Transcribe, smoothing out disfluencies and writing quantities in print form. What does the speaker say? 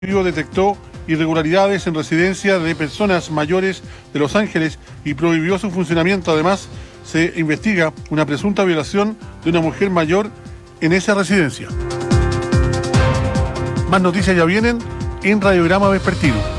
detectó irregularidades en residencia de personas mayores de Los Ángeles y prohibió su funcionamiento. Además, se investiga una presunta violación de una mujer mayor en esa residencia. Más noticias ya vienen en Radiograma Vespertino.